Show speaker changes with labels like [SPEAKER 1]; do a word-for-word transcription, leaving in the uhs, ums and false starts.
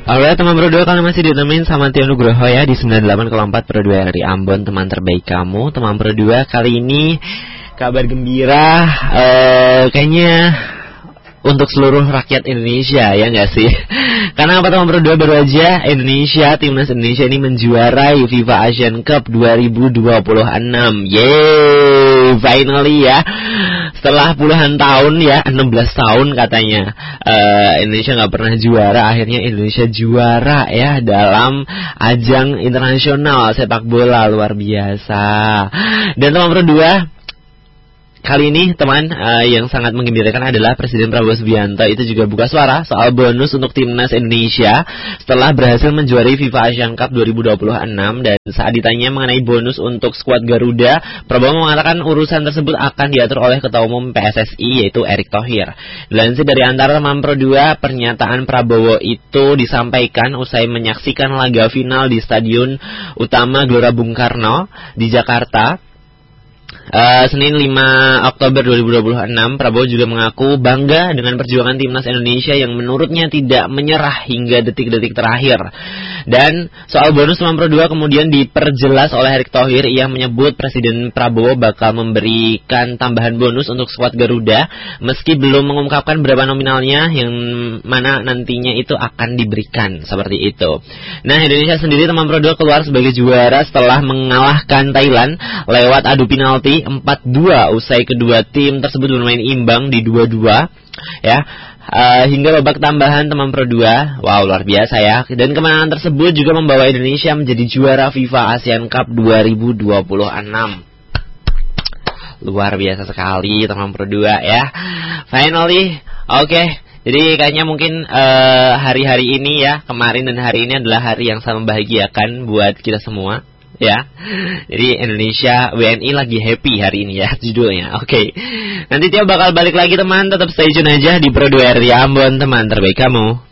[SPEAKER 1] Alright teman Pro dua, kalian masih ditemenin sama Tio Nugroho ya di sembilan puluh delapan koma empat Pro dua R I Ambon, teman terbaik kamu. Teman Pro dua, kali ini kabar gembira, uh, kayaknya untuk seluruh rakyat Indonesia, ya nggak sih? Karena apa teman Pro dua, baru aja Indonesia, timnas Indonesia ini menjuarai FIFA Asian Cup dua ribu dua puluh enam. Yeay, finally ya. Setelah puluhan tahun ya, enam belas tahun katanya uh, Indonesia nggak pernah juara, akhirnya Indonesia juara ya dalam ajang internasional sepak bola, luar biasa. Dan teman Pro dua, kali ini teman uh, yang sangat menggembirakan adalah Presiden Prabowo Subianto itu juga buka suara soal bonus untuk timnas Indonesia setelah berhasil menjuarai FIFA Asian Cup dua ribu dua puluh enam. Dan saat ditanya mengenai bonus untuk skuad Garuda, Prabowo mengatakan urusan tersebut akan diatur oleh Ketua Umum P S S I yaitu Erick Thohir. Dilansir dari antara teman Pro dua, pernyataan Prabowo itu disampaikan usai menyaksikan laga final di Stadion Utama Gelora Bung Karno di Jakarta. Uh, Senin lima Oktober dua ribu dua puluh enam, Prabowo juga mengaku bangga dengan perjuangan timnas Indonesia yang menurutnya tidak menyerah hingga detik-detik terakhir. Dan soal bonus teman Pro dua kemudian diperjelas oleh Erick Thohir. Ia menyebut Presiden Prabowo bakal memberikan tambahan bonus untuk skuad Garuda meski belum mengungkapkan berapa nominalnya yang mana nantinya itu akan diberikan, seperti itu. Nah, Indonesia sendiri teman Pro dua keluar sebagai juara setelah mengalahkan Thailand lewat adu penalti empat dua usai kedua tim tersebut bermain imbang di dua dua ya, uh, hingga babak tambahan teman Pro dua. Wow, luar biasa ya. Dan kemenangan tersebut juga membawa Indonesia menjadi juara FIFA Asian Cup dua ribu dua puluh enam. Luar biasa sekali teman Pro dua ya. Finally, oke. Okay. Jadi kayaknya mungkin uh, hari-hari ini ya, kemarin dan hari ini adalah hari yang sangat membahagiakan buat kita semua. Ya, jadi Indonesia W N I lagi happy hari ini ya judulnya. Oke, okay. Nanti Tio bakal balik lagi teman, tetap stay tune aja di Pro dua R I Ambon, teman terbaik kamu.